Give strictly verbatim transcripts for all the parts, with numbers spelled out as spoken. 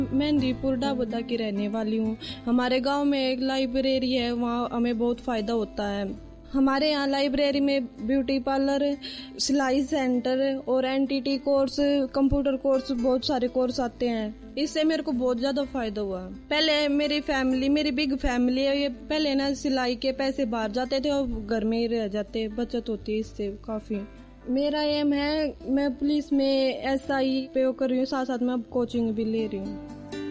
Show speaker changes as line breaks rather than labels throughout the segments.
मेहंदीपुर डाबोदा की रहने वाली हूँ। हमारे गांव में एक लाइब्रेरी है, वहाँ हमें बहुत फायदा होता है। हमारे यहाँ लाइब्रेरी में ब्यूटी पार्लर, सिलाई सेंटर और एनटीटी कोर्स, कंप्यूटर कोर्स, बहुत सारे कोर्स आते हैं। इससे मेरे को बहुत ज्यादा फायदा हुआ। पहले मेरी फैमिली, मेरी बिग फैमिली है, ये पहले ना सिलाई के पैसे बाहर जाते थे और घर में ही रह जाते, बचत होती है इससे काफी। मेरा एम है, मैं पुलिस में एसआई पे कर रही हूँ, साथ साथ में अब कोचिंग भी ले रही हूँ।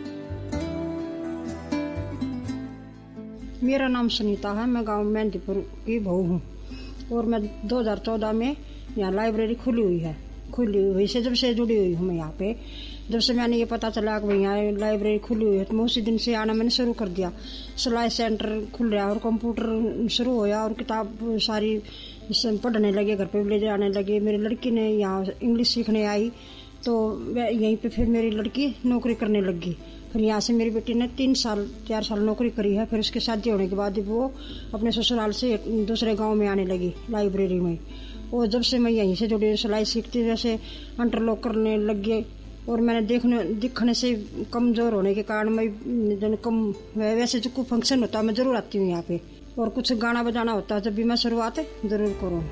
मेरा नाम सुनीता है, मैं गांव मेहंदीपुर की बहू हूँ और मैं दो हज़ार चौदह में यहाँ लाइब्रेरी खुली हुई है खुली हुई से जब से जुड़ी हुई हूँ मैं यहाँ पे। जब से मैंने ये पता चला कि भाई यहाँ लाइब्रेरी खुली हुई है तो मैं उसी दिन से आना मैंने शुरू कर दिया। सिलाई सेंटर खुल रहा और कंप्यूटर शुरू होया और किताब सारी पढ़ने लगे, घर पे भी ले जाने लगे। मेरी लड़की ने यहाँ इंग्लिश सीखने आई तो यहीं पे फिर मेरी लड़की नौकरी करने लगी। फिर यहाँ से मेरी बेटी ने तीन साल चार साल नौकरी करी है। फिर उसके शादी होने के बाद वो अपने ससुराल से दूसरे गांव में आने लगी लाइब्रेरी में। और जब से मैं यहीं से जुड़ी सिलाई सीखती जैसे इंटरलॉक करने लग गए और मैंने देखने दिखने से कमजोर होने के कारण मैं कम वैसे जो कोई फंक्शन होता है मैं जरूर आती हूँ यहाँ पे, और कुछ गाना बजाना होता है जब भी मैं शुरुआत जरूर करूँ।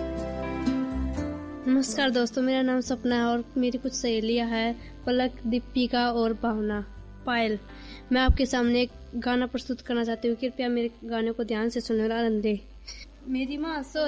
नमस्कार दोस्तों, मेरा नाम सपना है और मेरी कुछ सहेलियां हैं, पलक, दीपिका और भावना, पायल। मैं आपके सामने एक गाना प्रस्तुत करना चाहती हूँ। कृपया मेरे गाने को ध्यान से सुनने और आनंद दें। मेरी माँ सो